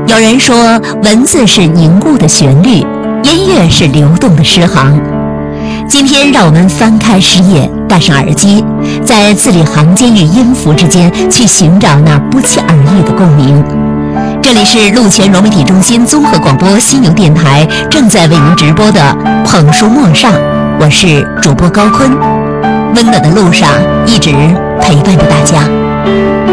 有人说，文字是凝固的旋律，音乐是流动的诗行。今天，让我们翻开诗页，戴上耳机，在字里行间与音符之间去寻找那不期而遇的共鸣。这里是陆前融媒体中心综合广播犀牛电台正在为您直播的《捧书陌上》，我是主播高坤，温暖的路上一直陪伴着大家。